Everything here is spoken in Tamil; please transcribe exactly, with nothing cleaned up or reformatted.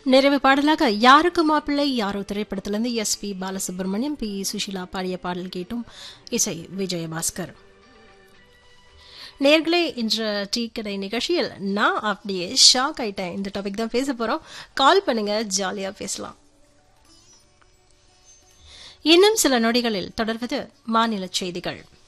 நிறைவு பாடலாக யாருக்கு மாப்பிள்ளை யாரோ திரைப்படத்திலிருந்து S B Balasubramaniam B Sushila பாடிய பாடல் கேட்டும். இசை விஜயபாஸ்கர். நேர்களே, இன்று டீ கடை நிகழ்ச்சியில் நான் அப்படியே ஷாக் ஆயிட்டேன். இந்த டாபிக் தான் பேச போறோம். கால் பண்ணுங்க, ஜாலியா பேசலாம். இன்னும் சில நொடிகளில் தொடர்வது மாநில செய்திகள்.